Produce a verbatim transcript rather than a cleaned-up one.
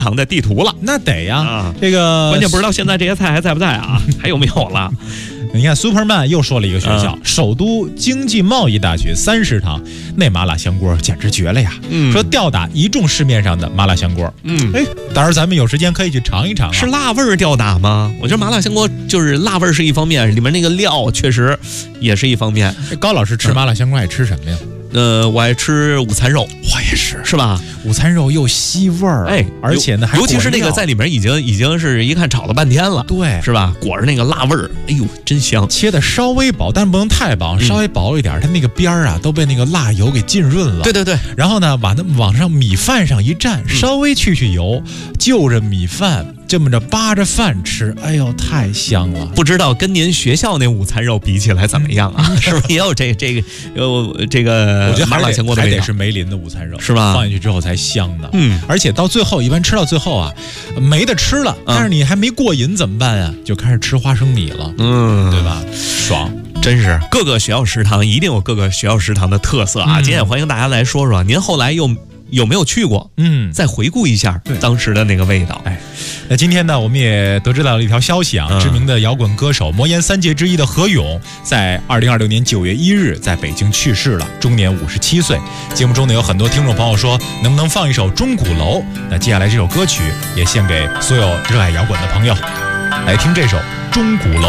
堂的地图了。 那得呀， 啊、 这个关键不知道现在这些菜还在不在啊？还有没有了？ 你看 Superman 又说了一个学校，嗯、首都经济贸易大学三食堂，那麻辣香锅简直绝了呀！嗯，说吊打一众市面上的麻辣香锅。嗯，哎，到时候咱们有时间可以去尝一尝、啊。 是辣味儿吊打吗？我觉得麻辣香锅就是辣味儿是一方面，里面那个料确实也是一方面。 高老师吃麻辣香锅爱吃什么呀？ 呃，我爱吃午餐肉， 我也是， 是吧？ 午餐肉又吸味儿， 哎， 而且呢，还尤其是那个在里面已经已经是一看炒了半天了， 对， 是吧？裹着那个辣味儿，哎呦，真香！ 切的稍微薄，但不能太薄，稍微薄一点，嗯、它那个边儿啊都被那个辣油给浸润了。 对对对。 然后呢，往那往上米饭上一蘸，稍微去去油，嗯、就着米饭。这么着扒着饭吃，哎呦，太香了！ 不知道跟您学校那午餐肉比起来怎么样啊？是不是也有这这个有这个？ 我觉得麻辣香锅的味道还得是梅林的午餐肉， 是吧？ 放进去之后才香呢。 嗯， 而且到最后，一般吃到最后啊，没得吃了，但是你还没过瘾怎么办啊？就开始吃花生米了，嗯，对吧？爽。 真是各个学校食堂一定有各个学校食堂的特色啊！嗯、今天也欢迎大家来说说，您后来又有没有去过？嗯，再回顾一下当时的那个味道。 哎，那今天呢，我们也得知到了一条消息啊，嗯、知名的摇滚歌手魔岩三杰之一的何勇，在二零二六年九月一日在北京去世了，终年五十七岁。节目中呢，有很多听众朋友说，能不能放一首《钟鼓楼》？那接下来这首歌曲也献给所有热爱摇滚的朋友，来听这首《钟鼓楼》。